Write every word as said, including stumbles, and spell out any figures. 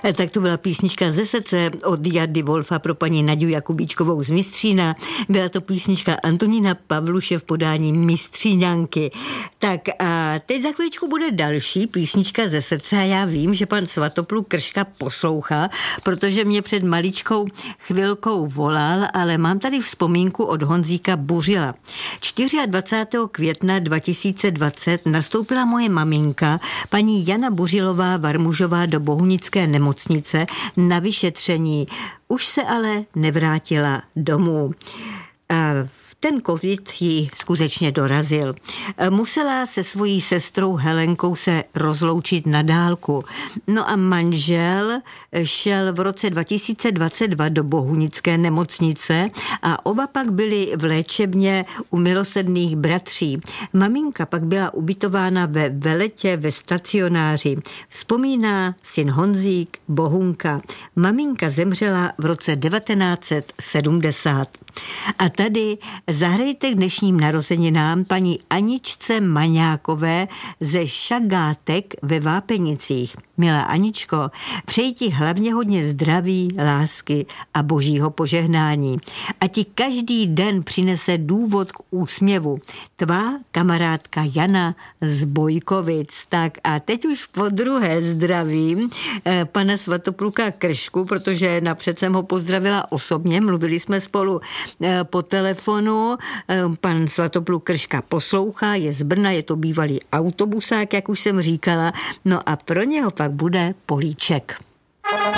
Tak to byla písnička Ze srdce od Jardy Wolfa pro paní Naďu Jakubíčkovou z Mistřína. Byla to písnička Antonína Pavluše v podání Mistříňanky. Tak a teď za chvíličku bude další písnička Ze srdce a já vím, že pan Svatopluk Krška poslouchá, protože mě před maličkou chvilkou volal, ale mám tady vzpomínku od Honzíka Buřila. dvacátého čtvrtého května dva tisíce dvacet nastoupila moje maminka, paní Jana Buřilová Varmužová, do bohunické nemocnice na vyšetření. Už se ale nevrátila domů. A ten covid ji skutečně dorazil. Musela se svojí sestrou Helenkou se rozloučit na dálku. No a manžel šel v roce dva tisíce dvacet dva do bohunické nemocnice a oba pak byli v léčebně u Milosrdných bratří. Maminka pak byla ubytována ve Veletě ve stacionáři. Vzpomíná syn Honzík Bohunka. Maminka zemřela v roce devatenáct set sedmdesát. A tady zahrajte k dnešním narozeninám paní Aničce Maňákové ze Šagátek ve Vápenicích. Milá Aničko, přeji ti hlavně hodně zdraví, lásky a božího požehnání. A ti každý den přinese důvod k úsměvu. Tvá kamarádka Jana z Bojkovic. Tak a teď už po druhé zdravím eh, pana Svatopluka Kršku, protože napřed jsem ho pozdravila osobně, mluvili jsme spolu eh, po telefonu. Eh, pan Svatopluk Krška poslouchá, je z Brna, je to bývalý autobusák, jak už jsem říkala. No a pro něho pak bude políček.